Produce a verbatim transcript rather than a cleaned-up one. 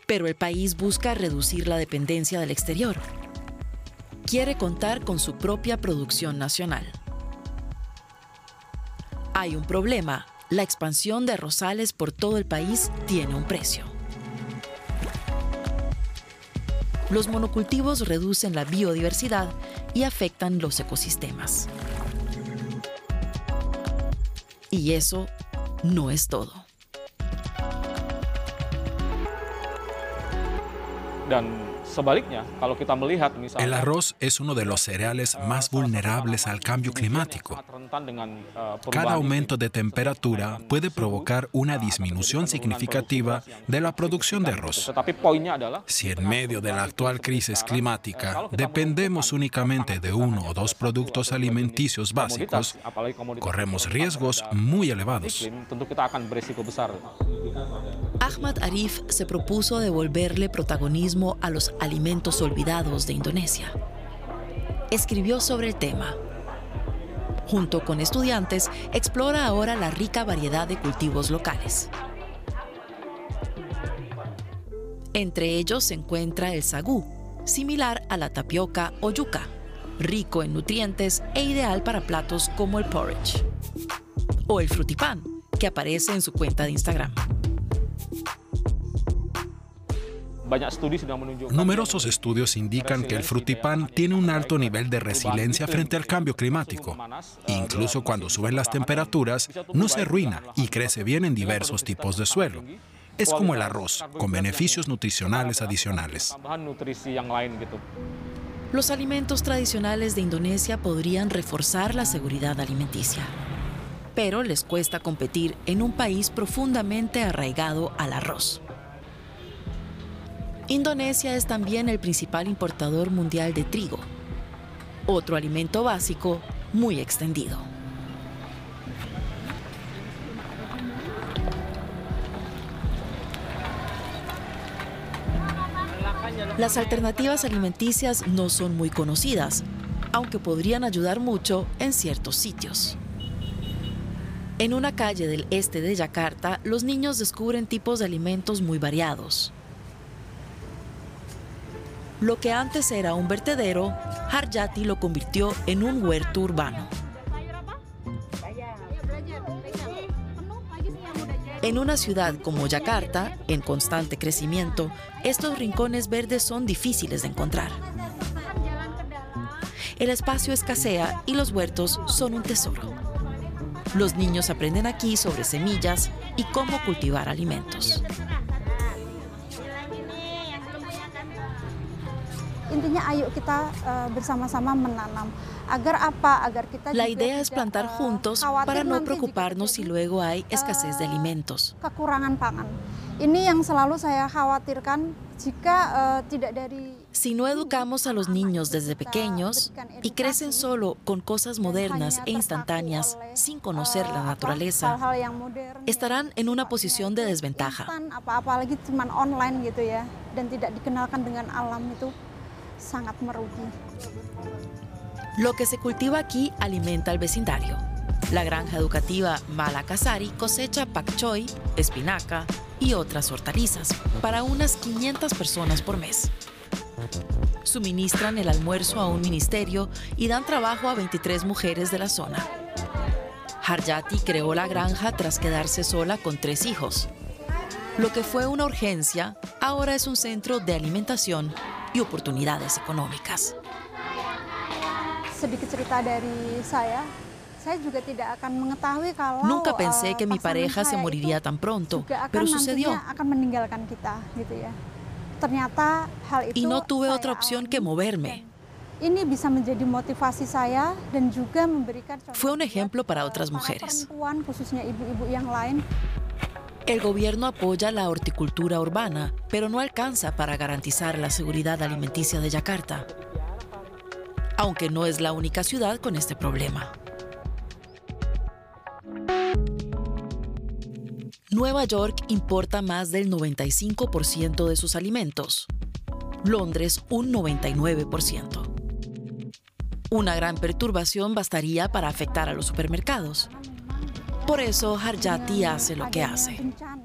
Pero el país busca reducir la dependencia del exterior. Quiere contar con su propia producción nacional. Hay un problema. La expansión de arrozales por todo el país tiene un precio. Los monocultivos reducen la biodiversidad y afectan los ecosistemas. Y eso no es todo. Dan sebaliknya, kalau kita melihat misalnya, el arroz es uno de los cereales más vulnerables al cambio climático. Cada aumento de temperatura puede provocar una disminución significativa de la producción de arroz. Si en medio de la actual crisis climática dependemos únicamente de uno o dos productos alimenticios básicos, corremos riesgos muy elevados. Ahmad Arif se propuso devolverle protagonismo a los alimentos olvidados de Indonesia. Escribió sobre el tema. Junto con estudiantes, explora ahora la rica variedad de cultivos locales. Entre ellos se encuentra el sagú, similar a la tapioca o yuca, rico en nutrientes e ideal para platos como el porridge. O el frutipán, que aparece en su cuenta de Instagram. Numerosos estudios indican que el frutipán tiene un alto nivel de resiliencia frente al cambio climático. Incluso cuando suben las temperaturas, no se arruina y crece bien en diversos tipos de suelo. Es como el arroz, con beneficios nutricionales adicionales. Los alimentos tradicionales de Indonesia podrían reforzar la seguridad alimenticia, pero les cuesta competir en un país profundamente arraigado al arroz. Indonesia es también el principal importador mundial de trigo, otro alimento básico muy extendido. Las alternativas alimenticias no son muy conocidas, aunque podrían ayudar mucho en ciertos sitios. En una calle del este de Yakarta, los niños descubren tipos de alimentos muy variados. Lo que antes era un vertedero, Harjati lo convirtió en un huerto urbano. En una ciudad como Yakarta, en constante crecimiento, estos rincones verdes son difíciles de encontrar. El espacio escasea y los huertos son un tesoro. Los niños aprenden aquí sobre semillas y cómo cultivar alimentos. La idea es plantar juntos para no preocuparnos si luego hay escasez de alimentos. Si no educamos a los niños desde pequeños y crecen solo con cosas modernas e instantáneas sin conocer la naturaleza, estarán en una posición de desventaja. Lo que se cultiva aquí alimenta al vecindario. La granja educativa Malakasari cosecha pak choy, espinaca y otras hortalizas para unas quinientas personas por mes. Suministran el almuerzo a un ministerio y dan trabajo a veintitrés mujeres de la zona. Harjati creó la granja tras quedarse sola con tres hijos. Lo que fue una urgencia, ahora es un centro de alimentación y oportunidades económicas. Nunca pensé que mi pareja se moriría tan pronto, pero sucedió. Y no tuve otra opción que moverme. Fue un ejemplo para otras mujeres. El gobierno apoya la horticultura urbana, pero no alcanza para garantizar la seguridad alimenticia de Yakarta, aunque no es la única ciudad con este problema. Nueva York importa más del noventa y cinco por ciento de sus alimentos, Londres un noventa y nueve por ciento. Una gran perturbación bastaría para afectar a los supermercados. Por eso Harjati hace lo que hace.